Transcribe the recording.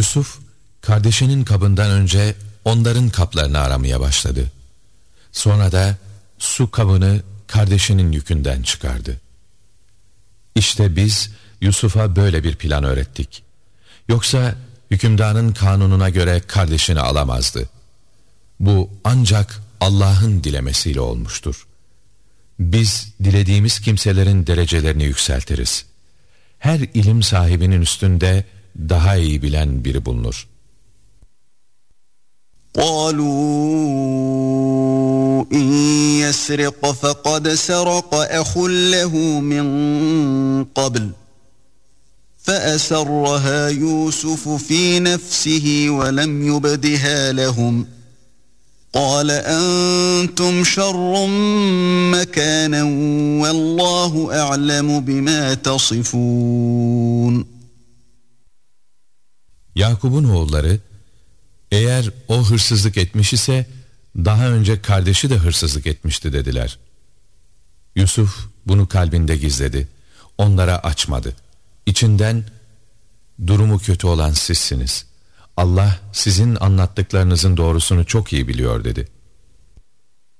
Yusuf, kardeşinin kabından önce onların kaplarını aramaya başladı. Sonra da su kabını kardeşinin yükünden çıkardı. İşte biz Yusuf'a böyle bir plan öğrettik. Yoksa hükümdarın kanununa göre kardeşini alamazdı. Bu ancak Allah'ın dilemesiyle olmuştur. Biz dilediğimiz kimselerin derecelerini yükseltiriz. Her ilim sahibinin üstünde daha iyi bilen biri bulunur. قالوا إن يسرق فقد سرق أخ له من قبل فأسرها يوسف في نفسه ولم يبدها لهم قال أنتم شر مكانا والله أعلم بما تصفون. Yakup'un oğulları, eğer o hırsızlık etmiş ise daha önce kardeşi de hırsızlık etmişti dediler. Yusuf bunu kalbinde gizledi, onlara açmadı. İçinden, durumu kötü olan sizsiniz. Allah sizin anlattıklarınızın doğrusunu çok iyi biliyor dedi.